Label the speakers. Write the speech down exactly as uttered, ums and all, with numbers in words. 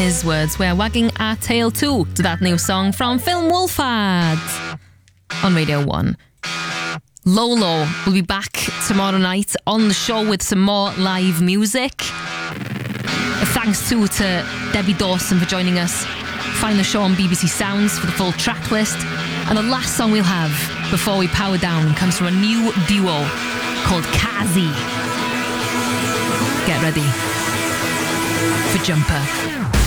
Speaker 1: his words, we're wagging our tail too to that new song from Film Wolfhard on Radio one. Lolo will be back tomorrow night on the show with some more live music. A thanks too to Debbie Dawson for joining us. Find the show on B B C Sounds for the full track list. And the last song we'll have before we power down comes from a new duo called Kazi. Get ready for Jumper.